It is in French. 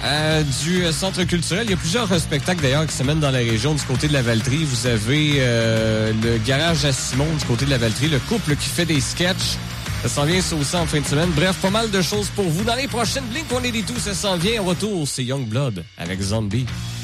du Centre culturel. Il y a plusieurs spectacles d'ailleurs qui se mènent dans la région du côté de la Valtrie. Vous avez le garage à Simon du côté de la Valtrie, le couple qui fait des sketchs. Ça s'en vient ça aussi en fin de semaine. Bref, pas mal de choses pour vous. Dans les prochaines Blink, on est des tout, ça s'en vient. Au retour, c'est Youngblood avec Zombie.